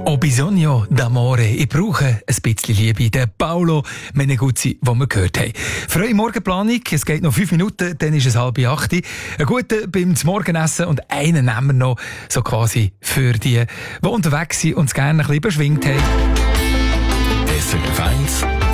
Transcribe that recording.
Ho bisogno d'amore. Ich brauche ein bisschen Liebe. Der Paolo Meneguzzi, den wir gehört haben. Für eure Morgenplanung, es geht noch 5 Minuten, dann ist es 7:30. Ein guter beim Morgenessen und einen nehmen wir noch so quasi für die unterwegs sind und es gerne ein bisschen beschwingt haben. SRF 1